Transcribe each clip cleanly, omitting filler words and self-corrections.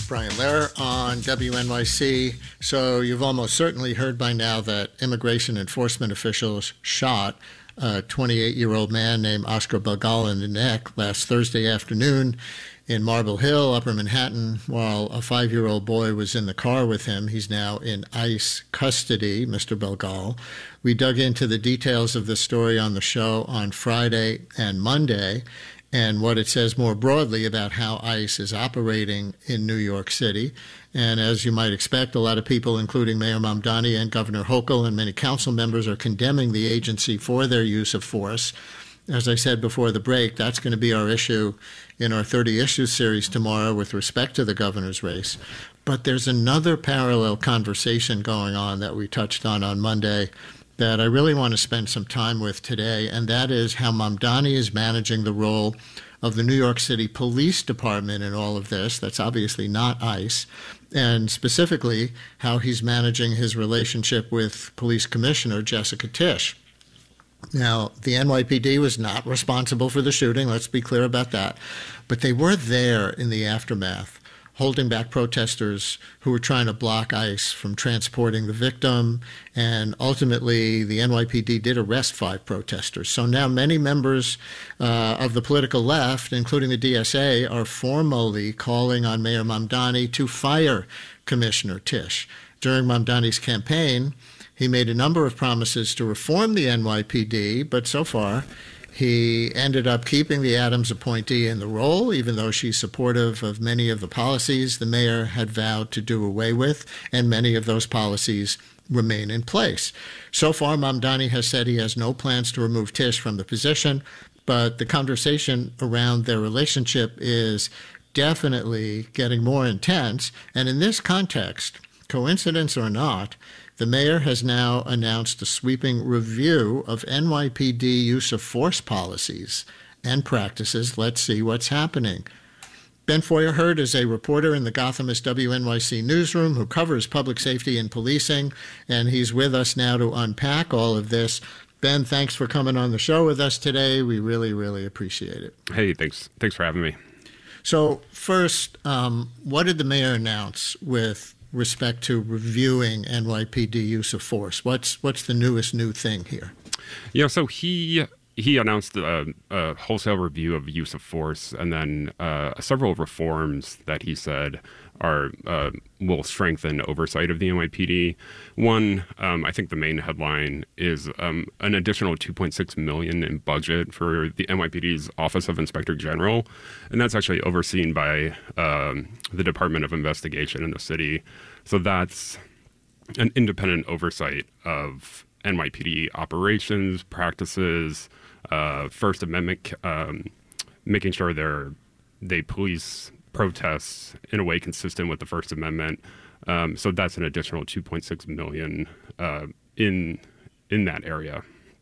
Brian Lehrer on WNYC. So you've almost certainly heard by now that immigration enforcement officials shot a 28-year-old man named Oscar Belgal in the neck last Thursday afternoon in Marble Hill, Upper Manhattan, while a 5-year-old boy was in the car with him. He's now in ICE custody, Mr. Belgal. We dug into the details of this story on the show on Friday and Monday, and what it says more broadly about how ICE is operating in New York City. And as you might expect, a lot of people, including Mayor Mamdani and Governor Hochul and many council members, are condemning the agency for their use of force. As I said before the break, that's going to be our issue in our 30 Issues series tomorrow with respect to the governor's race. But there's another parallel conversation going on that we touched on Monday that I really want to spend some time with today, and that is how Mamdani is managing the role of the New York City Police Department in all of this. That's obviously not ICE. And specifically, how he's managing his relationship with Police Commissioner Jessica Tisch. Now, the NYPD was not responsible for the shooting, let's be clear about that, but they were there in the aftermath, holding back protesters who were trying to block ICE from transporting the victim, and ultimately the NYPD did arrest 5 protesters. So now many members of the political left, including the DSA, are formally calling on Mayor Mamdani to fire Commissioner Tisch. During Mamdani's campaign, he made a number of promises to reform the NYPD, but so far he ended up keeping the Adams appointee in the role, even though she's supportive of many of the policies the mayor had vowed to do away with, and many of those policies remain in place. So far, Mamdani has said he has no plans to remove Tisch from the position, but the conversation around their relationship is definitely getting more intense. And in this context, coincidence or not, the mayor has now announced a sweeping review of NYPD use of force policies and practices. Let's see what's happening. Ben Feuerherd is a reporter in the Gothamist WNYC newsroom who covers public safety and policing, and he's with us now to unpack all of this. Ben, thanks for coming on the show with us today. We really, really appreciate it. Hey, thanks for having me. So first, what did the mayor announce with respect to reviewing NYPD use of force? What's the newest new thing here? Yeah, so he announced a wholesale review of use of force, and then several reforms that he said will strengthen oversight of the NYPD. One, I think the main headline is an additional $2.6 million in budget for the NYPD's Office of Inspector General, and that's actually overseen by the Department of Investigation in the city. So that's an independent oversight of NYPD operations, practices, First Amendment, making sure they police protests in a way consistent with the First Amendment. So that's an additional $2.6 million in that area.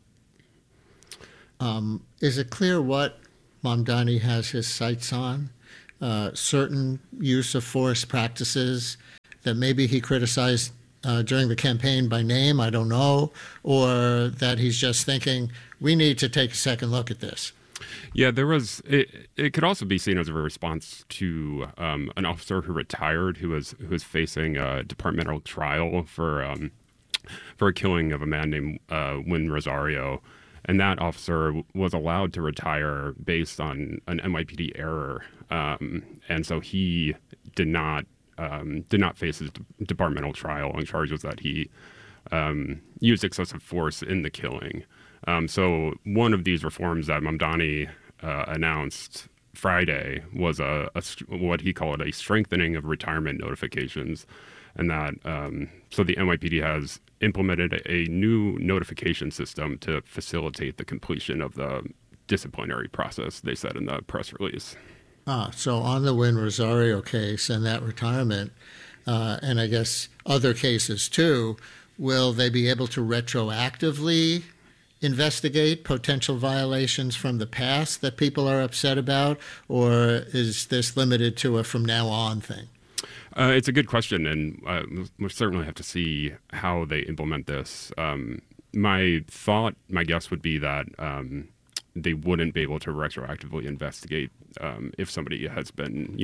Is it clear what Mamdani has his sights on? Certain use of force practices that maybe he criticized during the campaign by name, I don't know, or that he's just thinking, we need to take a second look at this? Yeah, there was. It could also be seen as a response to an officer who retired, who was facing a departmental trial for a killing of a man named Win Rosario, and that officer was allowed to retire based on an NYPD error, and so he did not face his departmental trial on charges that he used excessive force in the killing. So one of these reforms that Mamdani announced Friday was what he called a strengthening of retirement notifications, and that so the NYPD has implemented a new notification system to facilitate the completion of the disciplinary process, they said in the press release. So on the Win Rosario case and that retirement, and I guess other cases too, will they be able to retroactively investigate potential violations from the past that people are upset about, or is this limited to a from now on thing? It's a good question, and we'll certainly have to see how they implement this. My guess would be that they wouldn't be able to retroactively investigate if somebody has been,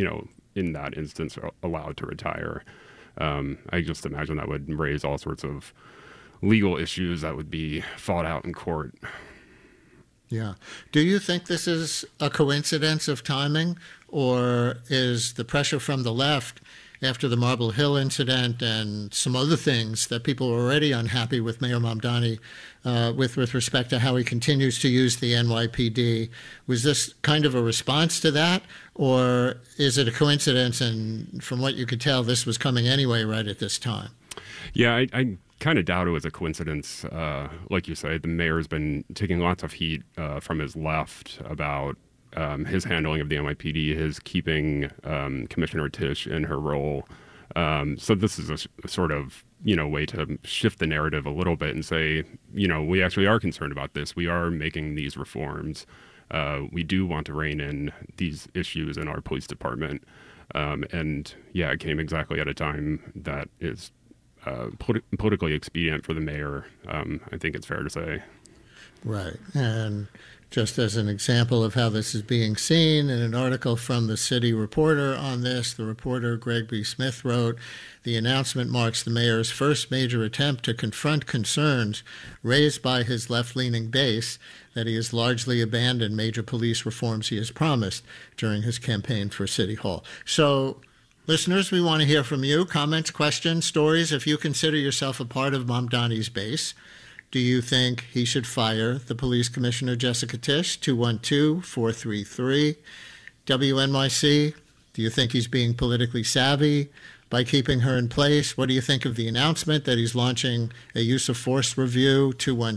in that instance, allowed to retire. I just imagine that would raise all sorts of legal issues that would be fought out in court. Yeah. Do you think this is a coincidence of timing, or is the pressure from the left after the Marble Hill incident and some other things that people were already unhappy with Mayor Mamdani with respect to how he continues to use the NYPD? Was this kind of a response to that, or is it a coincidence and from what you could tell, this was coming anyway right at this time? Yeah, I kind of doubt it was a coincidence. Like you say, the mayor's been taking lots of heat from his left about his handling of the NYPD, his keeping Commissioner Tisch in her role. So this is a sort of, way to shift the narrative a little bit and say, we actually are concerned about this. We are making these reforms. We do want to rein in these issues in our police department. And yeah, it came exactly at a time that is politically expedient for the mayor. I think it's fair to say. Right. And just as an example of how this is being seen, in an article from the City Reporter on this, the reporter Greg B. Smith wrote, "The announcement marks the mayor's first major attempt to confront concerns raised by his left-leaning base that he has largely abandoned major police reforms he has promised during his campaign for City Hall." So, listeners, we want to hear from you. Comments, questions, stories. If you consider yourself a part of Mamdani's base, do you think he should fire the police commissioner, Jessica Tisch? 212-433-WNYC. Do you think he's being politically savvy by keeping her in place? What do you think of the announcement that he's launching a use of force review?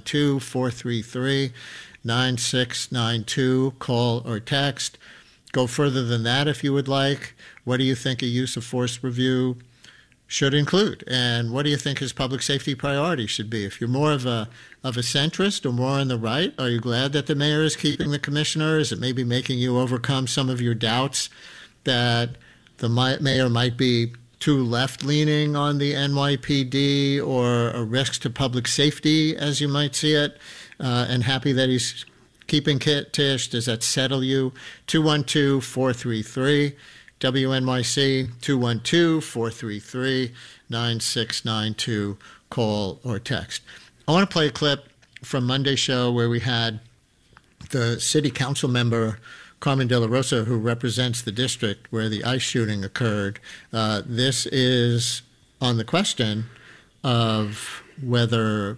212-433-9692. Call or text. Go further than that if you would like. What do you think a use of force review should include? And what do you think his public safety priority should be? If you're more of a centrist or more on the right, are you glad that the mayor is keeping the commissioner? Is it maybe making you overcome some of your doubts that the mayor might be too left-leaning on the NYPD or a risk to public safety, as you might see it, and happy that he's keeping Tisch? Does that settle you? 212-433 WNYC, 212-433-9692. Call or text. I want to play a clip from Monday's show where we had the city council member, Carmen De La Rosa, who represents the district where the ICE shooting occurred. This is on the question of whether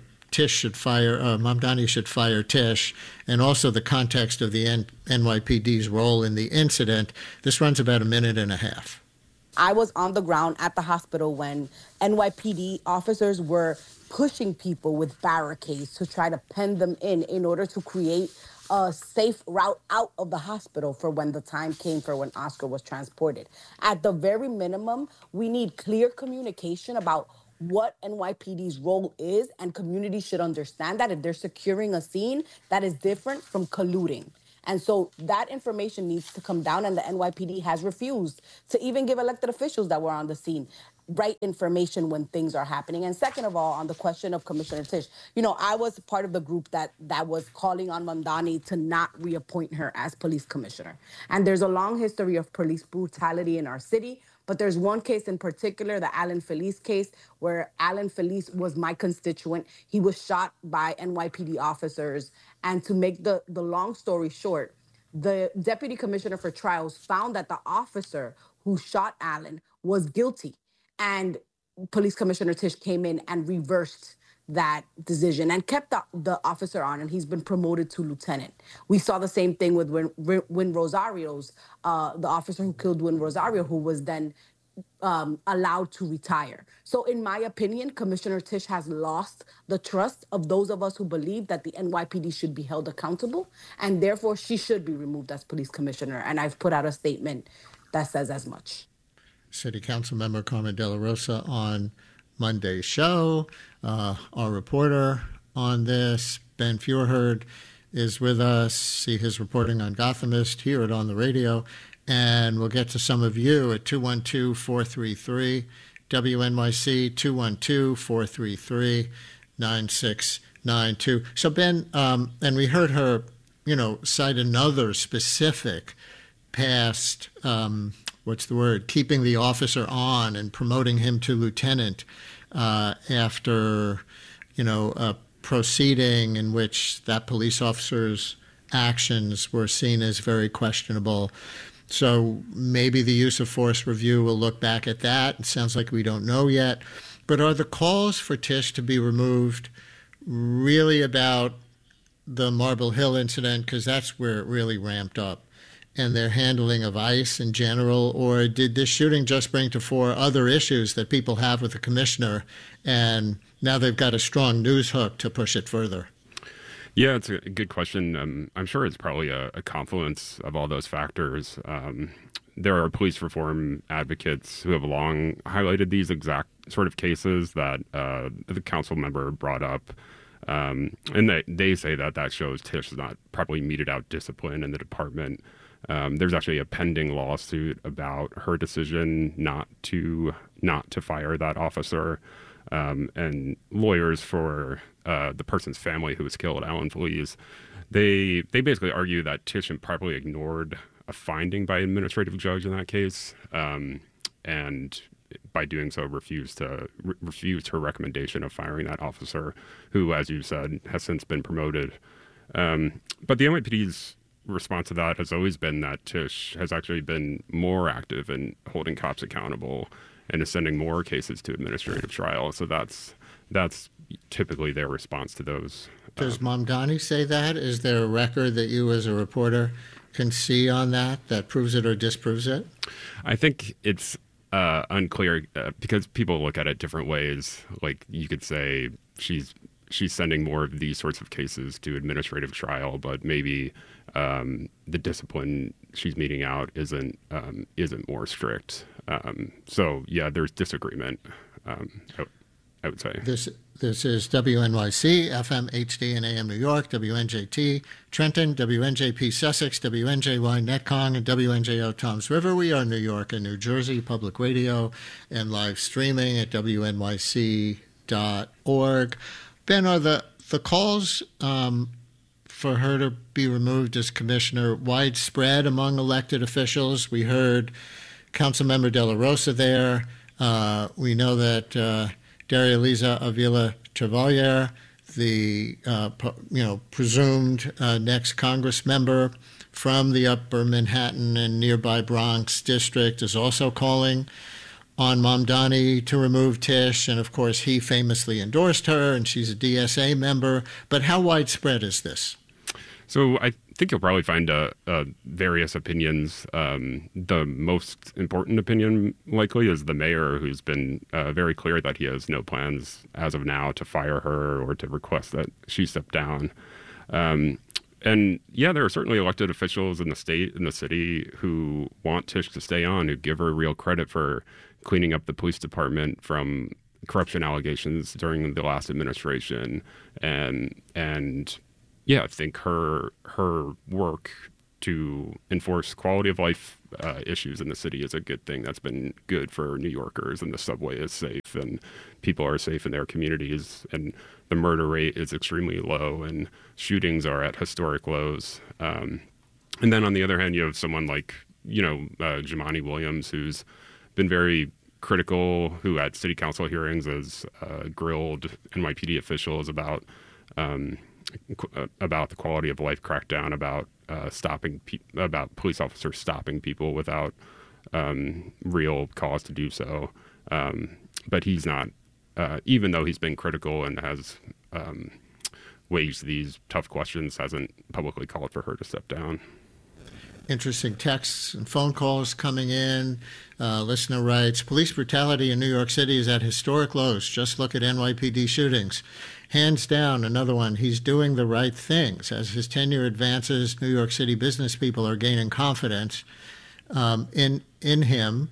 Mamdani should fire Tisch, and also the context of the NYPD's role in the incident. This runs about a minute and a half. I was on the ground at the hospital when NYPD officers were pushing people with barricades to try to pen them in order to create a safe route out of the hospital for when the time came for when Oscar was transported. At the very minimum, we need clear communication about what NYPD's role is, and communities should understand that if they're securing a scene, that is different from colluding. And so that information needs to come down, and the NYPD has refused to even give elected officials that were on the scene right information when things are happening. And second of all, on the question of Commissioner Tisch, I was part of the group that was calling on Mamdani to not reappoint her as police commissioner. And there's a long history of police brutality in our city. But there's one case in particular, the Alan Feliz case, where Alan Feliz was my constituent. He was shot by NYPD officers. And to make the long story short, the deputy commissioner for trials found that the officer who shot Alan was guilty. And police commissioner Tisch came in and reversed that decision and kept the officer on, and he's been promoted to lieutenant. We saw the same thing with Win Rosario's, the officer who killed Win Rosario, who was then allowed to retire. So in my opinion, Commissioner Tisch has lost the trust of those of us who believe that the NYPD should be held accountable, and therefore she should be removed as police commissioner. And I've put out a statement that says as much. City Council Member Carmen De La Rosa on Monday's show. Our reporter on this, Ben Feuerherd, is with us. See his reporting on Gothamist, hear it on the radio, and we'll get to some of you at 212-433-WNYC, 212-433-9692. So Ben, and we heard her, cite another specific past what's the word, keeping the officer on and promoting him to lieutenant after, a proceeding in which that police officer's actions were seen as very questionable. So maybe the use of force review will look back at that. It sounds like we don't know yet. But are the calls for Tisch to be removed really about the Marble Hill incident, because that's where it really ramped up, and their handling of ICE in general? Or did this shooting just bring to fore other issues that people have with the commissioner, and now they've got a strong news hook to push it further? Yeah, it's a good question. I'm sure it's probably a confluence of all those factors. There are police reform advocates who have long highlighted these exact sort of cases that the council member brought up. And they say that shows Tisch has not properly meted out discipline in the department. There's actually a pending lawsuit about her decision not to fire that officer. And lawyers for the person's family who was killed, Alan Feliz, they basically argue that Tisch improperly ignored a finding by an administrative judge in that case, and by doing so refused her recommendation of firing that officer, who, as you said, has since been promoted. But the NYPD's response to that has always been that Tisch has actually been more active in holding cops accountable and is sending more cases to administrative trial. So that's typically their response to those. Does Mamdani say that? Is there a record that you as a reporter can see on that proves it or disproves it? I think it's unclear because people look at it different ways. Like, you could say she's sending more of these sorts of cases to administrative trial, but maybe the discipline she's meting out isn't more strict. So yeah, there's disagreement. I would say this is WNYC, FM, HD, and AM New York, WNJT, Trenton, WNJP Sussex, WNJY Netcong, and WNJO Toms River. We are New York and New Jersey Public Radio and live streaming at WNYC.org. Ben, are the calls for her to be removed as commissioner widespread among elected officials? We heard Councilmember De La Rosa there. We know that Daria Liza Avila Chevalier, the presumed next Congress member from the Upper Manhattan and nearby Bronx district, is also calling on Mamdani to remove Tisch, and of course he famously endorsed her, and she's a DSA member. But how widespread is this? So I think you'll probably find various opinions. The most important opinion likely is the mayor, who's been very clear that he has no plans as of now to fire her or to request that she step down. And yeah, there are certainly elected officials in the state and the city who want Tisch to stay on, who give her real credit for cleaning up the police department from corruption allegations during the last administration. And yeah, I think her work to enforce quality of life issues in the city is a good thing. That's been good for New Yorkers, and the subway is safe and people are safe in their communities, and the murder rate is extremely low and shootings are at historic lows. And then on the other hand, you have someone like, Jumaane Williams, who's been very critical, who at city council hearings has grilled NYPD officials about the quality of life crackdown, about about police officers stopping people without real cause to do so. But he's not, even though he's been critical and has waged these tough questions, hasn't publicly called for her to step down. Interesting texts and phone calls coming in. Listener writes, police brutality in New York City is at historic lows. Just look at NYPD shootings. Hands down, another one, he's doing the right things. As his tenure advances, New York City business people are gaining confidence in him.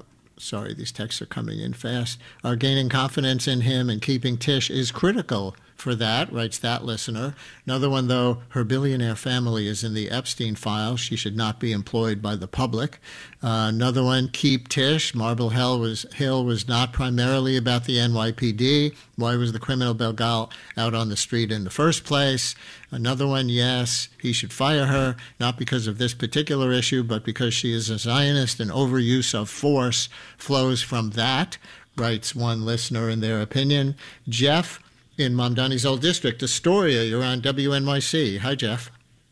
Sorry, these texts are coming in fast. Are gaining confidence in him, and keeping Tisch is critical for that, writes that listener. Another one, though, her billionaire family is in the Epstein file. She should not be employed by the public. Another one, keep Tish. Marble Hill was not primarily about the NYPD. Why was the criminal Belgal out on the street in the first place? Another one, yes, he should fire her, not because of this particular issue, but because she is a Zionist and overuse of force flows from that, writes one listener in their opinion. Jeff in Mamdani's old district, Astoria, you're on WNYC. Hi, Jeff.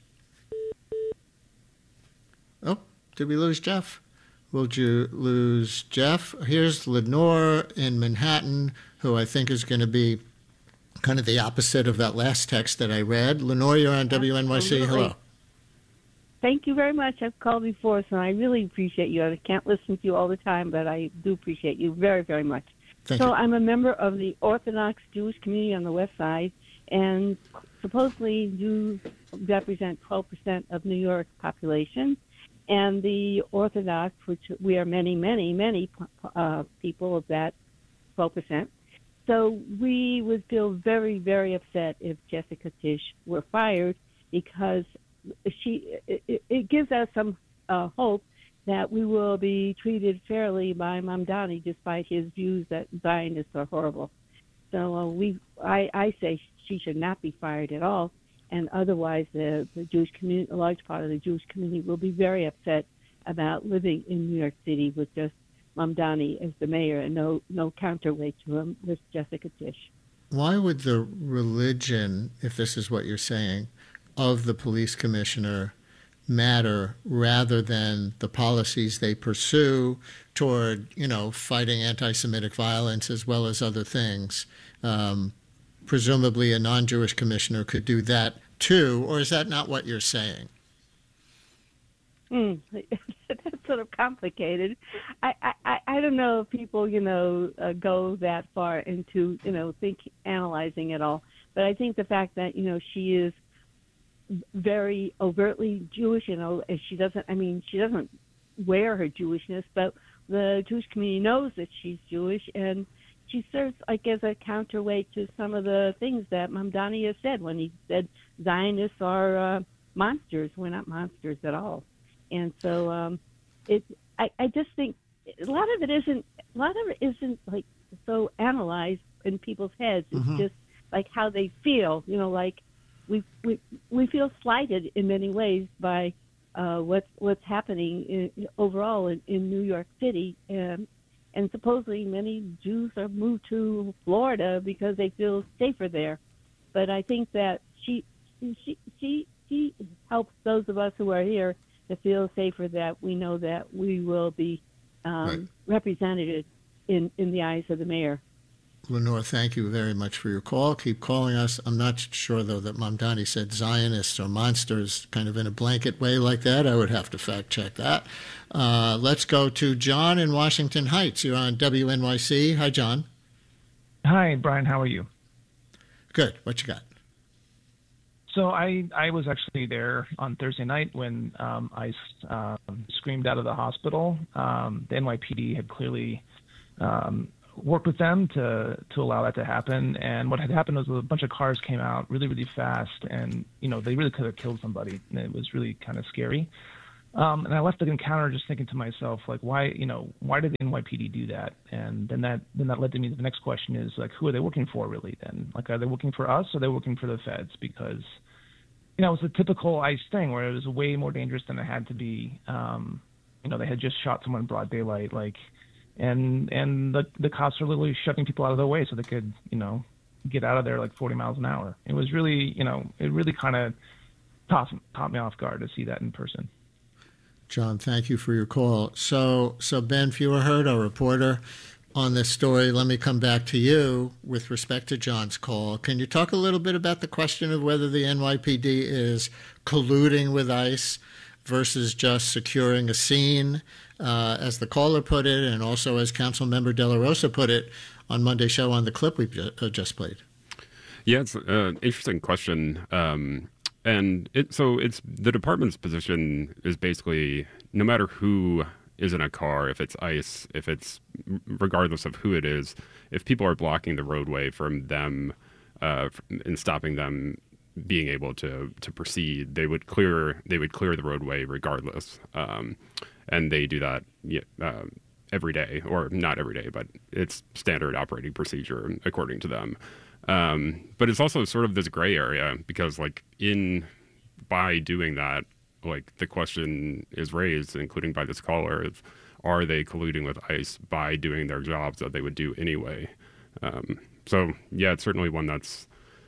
Oh, did we lose Jeff? Will you lose Jeff? Here's Lenore in Manhattan, who I think is going to be kind of the opposite of that last text that I read. Lenore, you're on WNYC. Absolutely. Hello. Thank you very much. I've called before, so I really appreciate you. I can't listen to you all the time, but I do appreciate you very, very much. Thank you. I'm a member of the Orthodox Jewish community on the West Side, and supposedly Jews represent 12% of New York's population. And the Orthodox, which we are many, many, many people of that 12%. So we would feel very, very upset if Jessica Tisch were fired, because it gives us some hope that we will be treated fairly by Mamdani, despite his views that Zionists are horrible. So I say she should not be fired at all, and otherwise the Jewish community, a large part of the Jewish community, will be very upset about living in New York City with just Mamdani as the mayor and no counterweight to him with Jessica Tisch. Why would the religion, if this is what you're saying, of the police commissioner matter rather than the policies they pursue toward, fighting anti-Semitic violence as well as other things? Presumably a non-Jewish commissioner could do that too, or is that not what you're saying? That's sort of complicated. I don't know if people, go that far into, analyzing it all. But I think the fact that, she is very overtly Jewish, as she doesn't wear her Jewishness, but the Jewish community knows that she's Jewish, and she serves like as a counterweight to some of the things that Mamdani has said when he said Zionists are monsters. We're not monsters at all. And so I just think a lot of it isn't like so analyzed in people's heads. It's just like how they feel, like we feel slighted in many ways by what's happening overall in New York City, and supposedly many Jews are moved to Florida because they feel safer there. But I think that she helps those of us who are here to feel safer, that we know that we will be represented in the eyes of the mayor. Lenore, thank you very much for your call. Keep calling us. I'm not sure, though, that Mamdani said Zionists or monsters kind of in a blanket way like that. I would have to fact check that. Let's go to John in Washington Heights. You're on WNYC. Hi, John. Hi, Brian. How are you? Good. What you got? So I was actually there on Thursday night when I screamed out of the hospital. The NYPD had clearly worked with them to allow that to happen. And what had happened was a bunch of cars came out really, really fast, and they really could have killed somebody. And it was really kind of scary. And I left the encounter just thinking to myself, like, why did the NYPD do that? And then that led to me. The next question is, like, who are they working for, really? Then, like, are they working for us, or are they working for the feds? Because it was a typical ICE thing where it was way more dangerous than it had to be. They had just shot someone in broad daylight, like, and the cops are literally shoving people out of their way so they could, get out of there like 40 miles an hour. It was really, it really kind of caught me off guard to see that in person. John, thank you for your call. So Ben Feuerherd, our reporter on this story, let me come back to you with respect to John's call. Can you talk a little bit about the question of whether the NYPD is colluding with ICE versus just securing a scene, as the caller put it, and also as Council Member De La Rosa put it on Monday's show on the clip we just played? Yeah, it's an interesting question. And it's the department's position is basically no matter who is in a car, if it's ICE, regardless of who it is, if people are blocking the roadway from them in stopping them being able to proceed. They would clear the roadway regardless, and they do that every day, or not every day, but it's standard operating procedure according to them. But it's also sort of this gray area because, like, by doing that, like, the question is raised, including by this caller, of are they colluding with ICE by doing their jobs that they would do anyway? So yeah, it's certainly one that's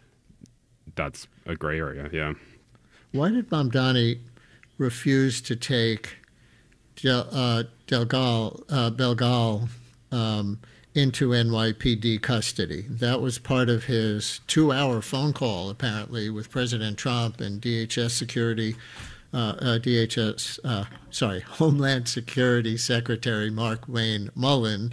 a gray area. Yeah. Why did Mamdani refuse to take Belgal into NYPD custody? That was part of his 2-hour phone call, apparently, with President Trump and Homeland Security Secretary Markwayne Mullin.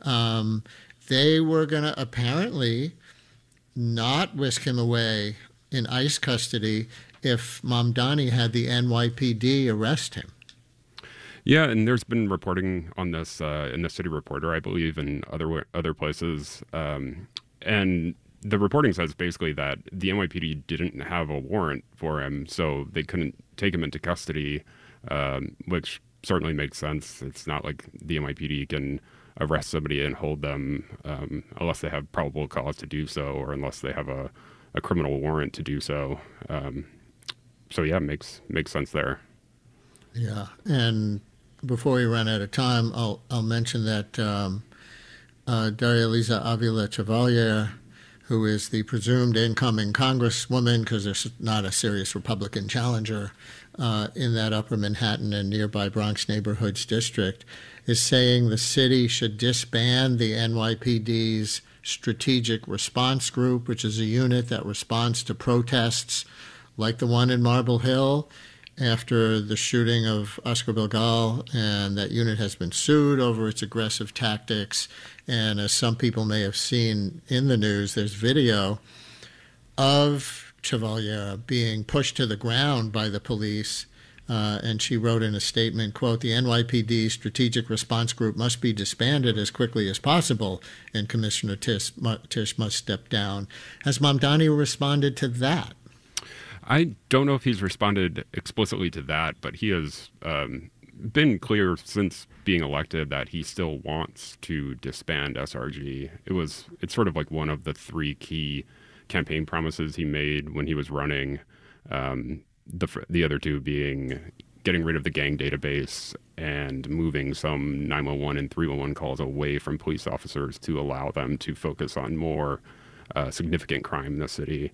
They were going to apparently not whisk him away in ICE custody if Mamdani had the NYPD arrest him. Yeah, and there's been reporting on this in the City Reporter, I believe, and other places. And the reporting says basically that the NYPD didn't have a warrant for him, so they couldn't take him into custody, which certainly makes sense. It's not like the NYPD can arrest somebody and hold them unless they have probable cause to do so, or unless they have a criminal warrant to do so. So yeah, makes sense there. Yeah, and before we run out of time, I'll mention that Daria Liza Avila Chevalier, who is the presumed incoming congresswoman, because there's not a serious Republican challenger in that Upper Manhattan and nearby Bronx neighborhoods district, is saying the city should disband the NYPD's Strategic Response Group, which is a unit that responds to protests like the one in Marble Hill after the shooting of Oscar Belgal, and that unit has been sued over its aggressive tactics. And as some people may have seen in the news, there's video of Chevalier being pushed to the ground by the police. And she wrote in a statement, quote, "The NYPD Strategic Response Group must be disbanded as quickly as possible, and Commissioner Tisch must step down." Has Mamdani responded to that? I don't know if he's responded explicitly to that, but he has been clear since being elected that he still wants to disband SRG. It's sort of like one of the 3 key campaign promises he made when he was running. The other 2 being getting rid of the gang database and moving some 911 and 311 calls away from police officers to allow them to focus on more significant crime in the city.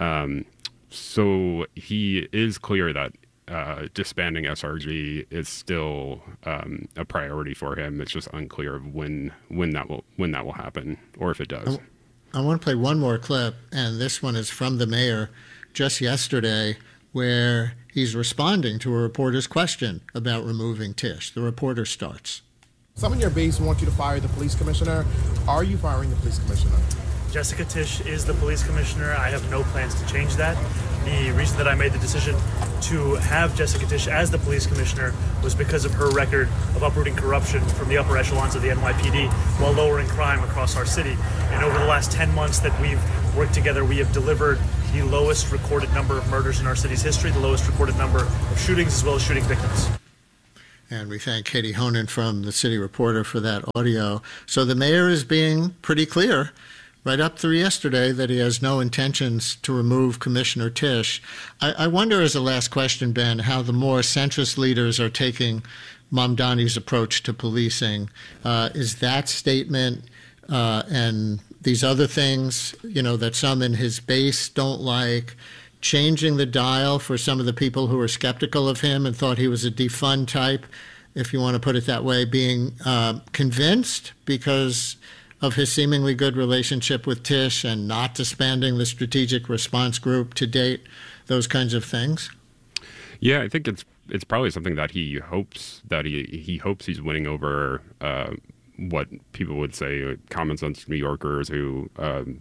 So he is clear that disbanding SRG is still a priority for him. It's just unclear of when that will happen, or if it does. I want to play one more clip, and this one is from the mayor just yesterday, where he's responding to a reporter's question about removing Tisch. The reporter starts. Some in your base want you to fire the police commissioner. Are you firing the police commissioner? Jessica Tisch is the police commissioner. I have no plans to change that. The reason that I made the decision to have Jessica Tisch as the police commissioner was because of her record of uprooting corruption from the upper echelons of the NYPD while lowering crime across our city. And over the last 10 months that we've worked together, we have delivered the lowest recorded number of murders in our city's history, the lowest recorded number of shootings, as well as shooting victims. And we thank Katie Honan from the City Reporter for that audio. So the mayor is being pretty clear right up through yesterday that he has no intentions to remove Commissioner Tisch. I wonder, as a last question, Ben, how the more centrist leaders are taking Mamdani's approach to policing. Is that statement and these other things, that some in his base don't like, changing the dial for some of the people who were skeptical of him and thought he was a defund type, if you want to put it that way, being convinced because of his seemingly good relationship with Tisch and not disbanding the Strategic Response Group to date, those kinds of things? Yeah, I think it's probably something that he hopes he's winning over what people would say common sense New Yorkers who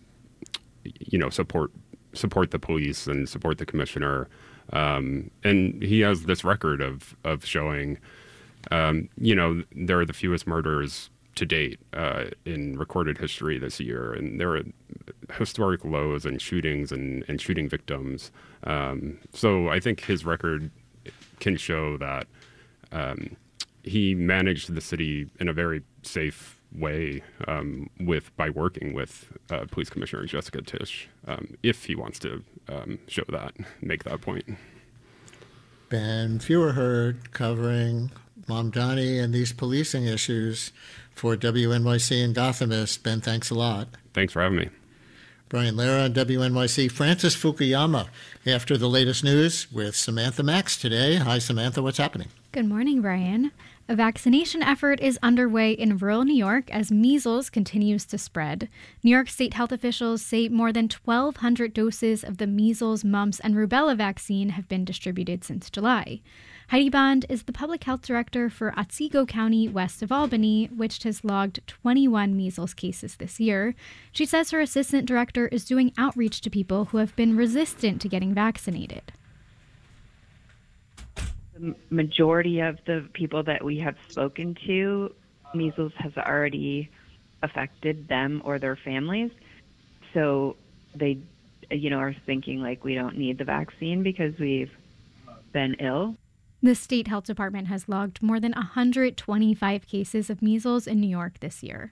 support the police and support the commissioner. And he has this record of showing, there are the fewest murders to date in recorded history this year, and there are historic lows in shootings and shooting victims. So I think his record can show that he managed the city in a very safe way by working with Police Commissioner Jessica Tisch, if he wants to show that, make that point. Ben Feuerherd covering Mamdani and these policing issues for WNYC and Gothamist. Ben, thanks a lot. Thanks for having me. Brian Lara on WNYC. Francis Fukuyama after the latest news with Samantha Max today. Hi, Samantha. What's happening? Good morning, Brian. A vaccination effort is underway in rural New York as measles continues to spread. New York State health officials say more than 1,200 doses of the measles, mumps, and rubella vaccine have been distributed since July. Heidi Bond is the public health director for Otsego County, west of Albany, which has logged 21 measles cases this year. She says her assistant director is doing outreach to people who have been resistant to getting vaccinated. The majority of the people that we have spoken to, measles has already affected them or their families. So they, are thinking like we don't need the vaccine because we've been ill. The state health department has logged more than 125 cases of measles in New York this year.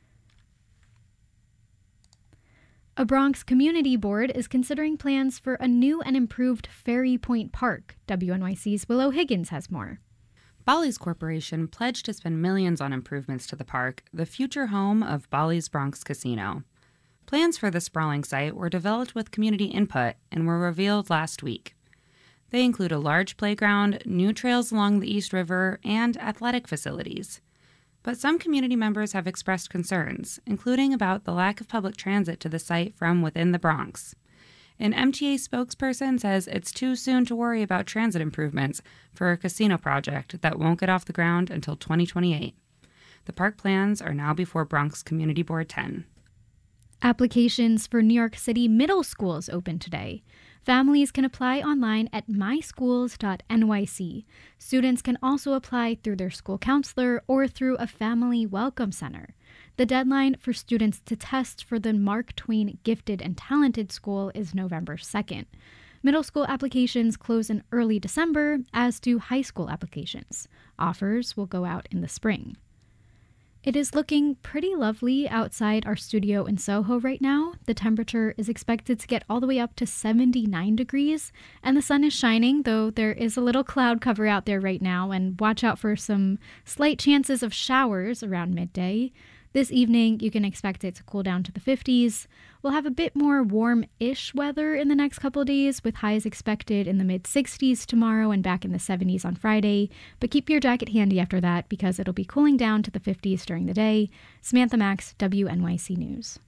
A Bronx community board is considering plans for a new and improved Ferry Point Park. WNYC's Willow Higgins has more. Bally's Corporation pledged to spend millions on improvements to the park, the future home of Bally's Bronx Casino. Plans for the sprawling site were developed with community input and were revealed last week. They include a large playground, new trails along the East River, and athletic facilities. But some community members have expressed concerns, including about the lack of public transit to the site from within the Bronx. An MTA spokesperson says it's too soon to worry about transit improvements for a casino project that won't get off the ground until 2028. The park plans are now before Bronx Community Board 10. Applications for New York City middle schools open today. Families can apply online at myschools.nyc. Students can also apply through their school counselor or through a family welcome center. The deadline for students to test for the Mark Twain Gifted and Talented School is November 2nd. Middle school applications close in early December, as do high school applications. Offers will go out in the spring. It is looking pretty lovely outside our studio in Soho right now. The temperature is expected to get all the way up to 79 degrees, and the sun is shining, though there is a little cloud cover out there right now, and watch out for some slight chances of showers around midday. This evening, you can expect it to cool down to the 50s. We'll have a bit more warm-ish weather in the next couple of days, with highs expected in the mid-60s tomorrow and back in the 70s on Friday. But keep your jacket handy after that, because it'll be cooling down to the 50s during the day. Samantha Max, WNYC News.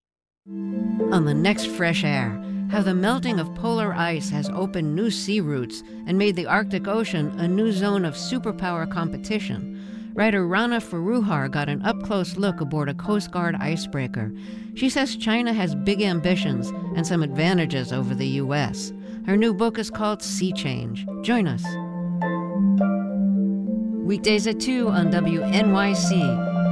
On the next Fresh Air, how the melting of polar ice has opened new sea routes and made the Arctic Ocean a new zone of superpower competition. Writer Rana Faruhar got an up-close look aboard a Coast Guard icebreaker. She says China has big ambitions and some advantages over the U.S. Her new book is called Sea Change. Join us. Weekdays at 2 on WNYC.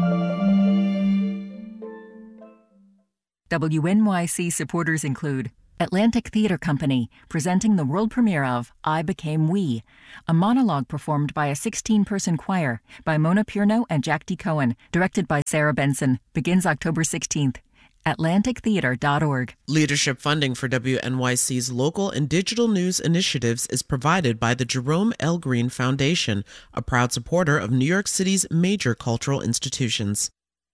WNYC supporters include Atlantic Theatre Company, presenting the world premiere of I Became We, a monologue performed by a 16-person choir by Mona Pierno and Jack D. Cohen, directed by Sarah Benson, begins October 16th. AtlanticTheatre.org. Leadership funding for WNYC's local and digital news initiatives is provided by the Jerome L. Green Foundation, a proud supporter of New York City's major cultural institutions.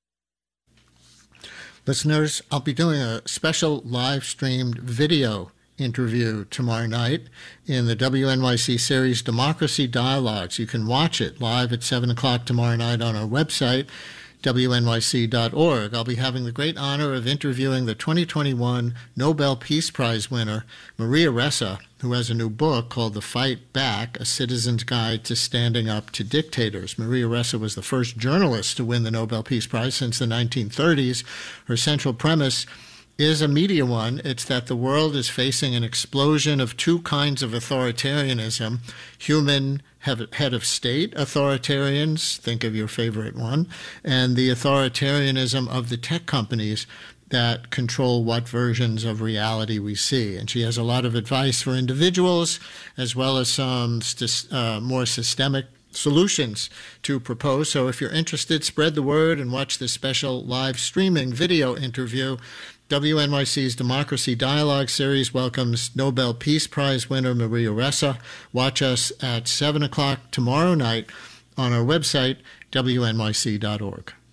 Listeners, I'll be doing a special live-streamed video interview tomorrow night in the WNYC series Democracy Dialogues. You can watch it live at 7 o'clock tomorrow night on our website, WNYC.org. I'll be having the great honor of interviewing the 2021 Nobel Peace Prize winner, Maria Ressa, who has a new book called The Fight Back, A Citizen's Guide to Standing Up to Dictators. Maria Ressa was the first journalist to win the Nobel Peace Prize since the 1930s. Her central premise is a media one. It's that the world is facing an explosion of two kinds of authoritarianism: human head of state authoritarians, think of your favorite one, and the authoritarianism of the tech companies that control what versions of reality we see. And she has a lot of advice for individuals, as well as some more systemic solutions to propose. So if you're interested, spread the word and watch this special live streaming video interview. WNYC's Democracy Dialogue series welcomes Nobel Peace Prize winner Maria Ressa. Watch us at 7 o'clock tomorrow night on our website, wnyc.org.